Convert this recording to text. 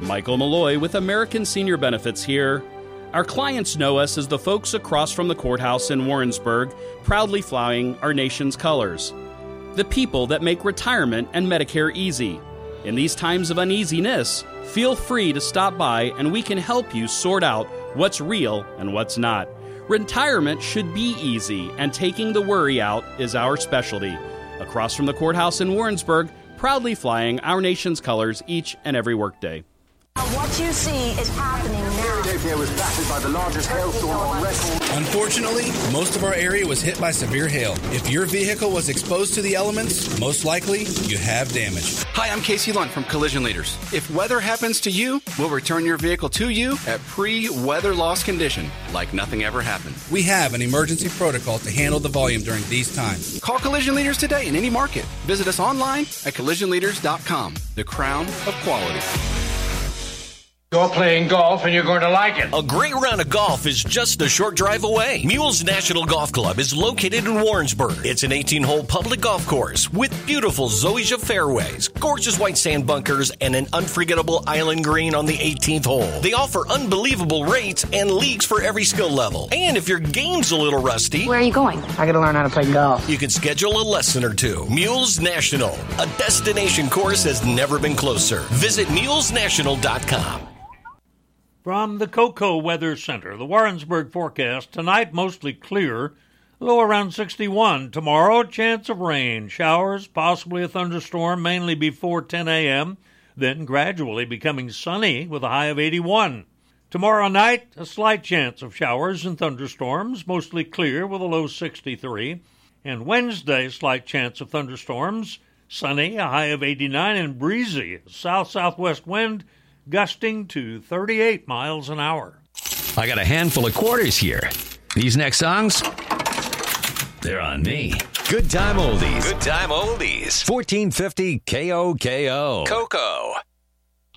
Michael Malloy with American Senior Benefits here. Our clients know us as the folks across from the courthouse in Warrensburg, proudly flying our nation's colors. The people that make retirement and Medicare easy. In these times of uneasiness, feel free to stop by and we can help you sort out what's real and what's not. Retirement should be easy, and taking the worry out is our specialty. Across from the courthouse in Warrensburg, proudly flying our nation's colors each and every workday. What you see is happening now. Philadelphia was battered by the largest hailstorm on record. Unfortunately, most of our area was hit by severe hail. If your vehicle was exposed to the elements, most likely you have damage. Hi, I'm Casey Lunt from Collision Leaders. If weather happens to you, we'll return your vehicle to you at pre-weather loss condition, like nothing ever happened. We have an emergency protocol to handle the volume during these times. Call Collision Leaders today in any market. Visit us online at collisionleaders.com. The crown of quality. You're playing golf and you're going to like it. A great round of golf is just a short drive away. Mules National Golf Club is located in Warrensburg. It's an 18-hole public golf course with beautiful zoysia fairways, gorgeous white sand bunkers, and an unforgettable island green on the 18th hole. They offer unbelievable rates and leagues for every skill level. And if your game's a little rusty... Where are you going? I gotta learn how to play golf. You can schedule a lesson or two. Mules National. A destination course has never been closer. Visit mulesnational.com. From the Cocoa Weather Center, the Warrensburg forecast, tonight mostly clear, low around 61. Tomorrow, chance of rain, showers, possibly a thunderstorm, mainly before 10 a.m., then gradually becoming sunny with a high of 81. Tomorrow night, a slight chance of showers and thunderstorms, mostly clear with a low 63. And Wednesday, slight chance of thunderstorms, sunny, a high of 89, and breezy, south-southwest wind, gusting to 38 miles an hour. I got a handful of quarters here. These next songs, they're on me. Good time oldies. Good time oldies. 1450 KOKO. Cocoa.